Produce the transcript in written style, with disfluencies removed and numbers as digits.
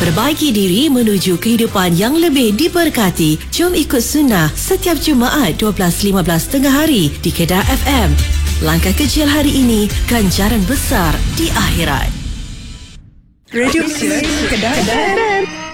Perbaiki diri menuju kehidupan yang lebih diberkati. Jom ikut sunnah setiap Jumaat 12.15 tengah hari di Kedah FM. Langkah kecil hari ini, ganjaran besar di akhirat. Radio Kedah FM.